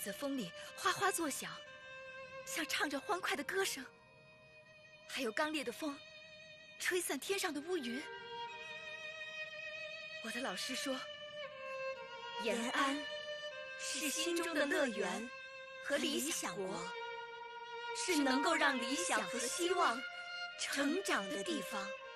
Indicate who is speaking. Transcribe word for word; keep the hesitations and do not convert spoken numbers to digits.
Speaker 1: 在风里哗哗作响，像唱着欢快的歌声。还有刚烈的风，吹散天上的乌云。我的老师说，延安是心中的乐园和理想国，是能够让理想和希望成长的地方。